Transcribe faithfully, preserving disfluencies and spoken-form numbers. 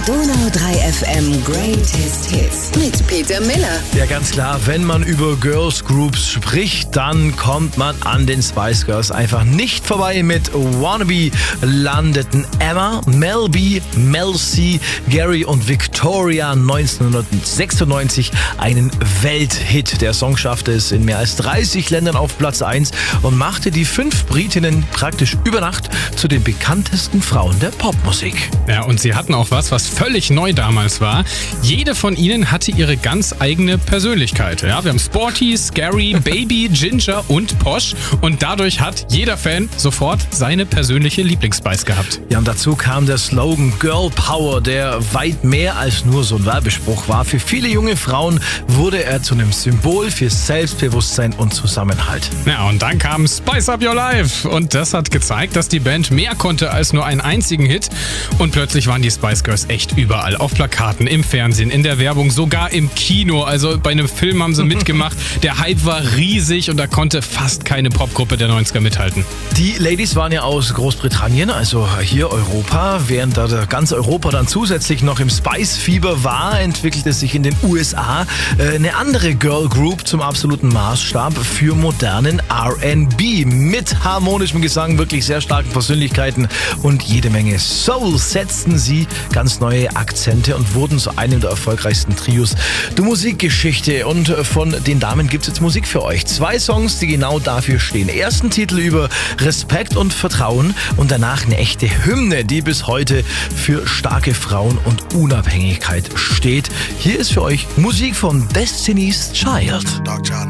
Donau drei F M Greatest Hits mit Peter Miller. Ja, ganz klar, wenn man über Girls Groups spricht, dann kommt man an den Spice Girls einfach nicht vorbei. Mit Wannabe landeten Emma, Mel B, Mel C, Gary und Victoria neunzehnhundertsechsundneunzig einen Welthit. Der Song schaffte es in mehr als dreißig Ländern auf Platz eins und machte die fünf Britinnen praktisch über Nacht zu den bekanntesten Frauen der Popmusik. Ja, und sie hatten auch was, was völlig neu damals war. Jede von ihnen hatte ihre ganz eigene Persönlichkeit. Ja, wir haben Sporty, Scary, Baby, Ginger und Posh. Und dadurch hat jeder Fan sofort seine persönliche Lieblingsspice gehabt. Ja, und dazu kam der Slogan Girl Power, der weit mehr als nur so ein Werbespruch war. Für viele junge Frauen wurde er zu einem Symbol für Selbstbewusstsein und Zusammenhalt. Ja, und dann kam Spice Up Your Life. Und das hat gezeigt, dass die Band mehr konnte als nur einen einzigen Hit. Und plötzlich waren die Spice Girls echt überall. Auf Plakaten, im Fernsehen, in der Werbung, sogar im Kino. Also bei einem Film haben sie mitgemacht. Der Hype war riesig und da konnte fast keine Popgruppe der neunziger mithalten. Die Ladies waren ja aus Großbritannien, also hier Europa. Während da ganz Europa dann zusätzlich noch im Spice-Fieber war, entwickelte sich in den U S A eine andere Girl Group zum absoluten Maßstab für modernen R and B. Mit harmonischem Gesang, wirklich sehr starken Persönlichkeiten und jede Menge Soul setzten sie ganz neue Akzente und wurden zu einem der erfolgreichsten Trios der Musikgeschichte. Und von den Damen gibt es jetzt Musik für euch. Zwei Songs, die genau dafür stehen. Ersten Titel über Respekt und Vertrauen und danach eine echte Hymne, die bis heute für starke Frauen und Unabhängigkeit steht. Hier ist für euch Musik von Destiny's Child.